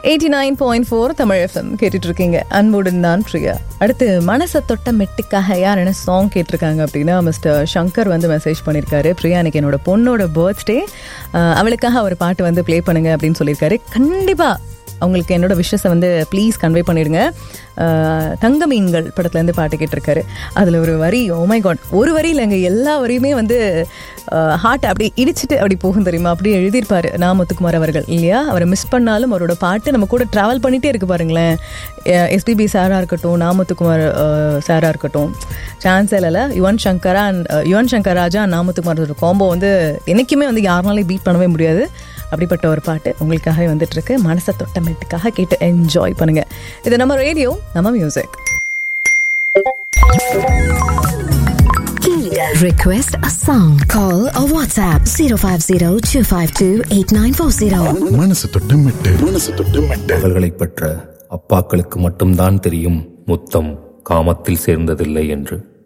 89.4 Tamil FM கேட்டுட்டு இருக்கீங்க. அன்புடன் நான் பிரியா. அடுத்து மனசை தொட்ட மெட்டுக்காக யார் என்ன சாங் கேட்டிருக்காங்க அப்படின்னா, மிஸ்டர் சங்கர் வந்து மெசேஜ் பண்ணியிருக்காரு. பிரியா, அன்னைக்கு என்னோட பொண்ணோட பர்த்டே, அவளுக்காக ஒரு பாட்டு வந்து ப்ளே பண்ணுங்க அப்படின்னு சொல்லியிருக்காரு. கண்டிப்பாக அவங்களுக்கு என்னோட விஷஸை வந்து ப்ளீஸ் கன்வே பண்ணிடுங்க. தங்க மீன்கள் படத்துலேருந்து பாட்டு கேட்டிருக்காரு. அதில் ஒரு வரி, ஓ மை காட், ஒரு வரி இல்லைங்க, எல்லா வரியுமே வந்து ஹார்ட் அப்படி இடிச்சிட்டு அப்படி போகும் தெரியுமா, அப்படி எழுதியிருப்பார் நா. முத்துக்குமார் அவர்கள் இல்லையா. அவரை மிஸ் பண்ணாலும் அவரோட பாட்டு நம்ம கூட ட்ராவல் பண்ணிகிட்டே இருக்கு பாருங்களேன். எஸ்பிபி சாராக இருக்கட்டும், நா. முத்துக்குமார் சாராக இருக்கட்டும், சான்ஸ் இல்லைல்ல. யுவன் சங்கர் ராஜா, நா. முத்துக்குமார் காம்போ வந்து என்றைக்குமே வந்து யாருனாலையும் பீட் பண்ணவே முடியாது. அப்படிப்பட்ட ஒரு பாட்டு உங்களுக்காகவே வந்துட்டு இருக்கு. மனசை தொட்டமேட்டுக்காக கேட்டு என்ஜாய் பண்ணுங்க. இது நம்ம ரேடியோ, நம்ம music. Request a song. Call or WhatsApp 050-252-8940. மனசு தொட்டமேட்டு. அவர்களை பெற்ற அப்பாக்களுக்கு மட்டும்தான் தெரியும் முத்தம் காமத்தில் சேர்ந்ததில்லை என்று.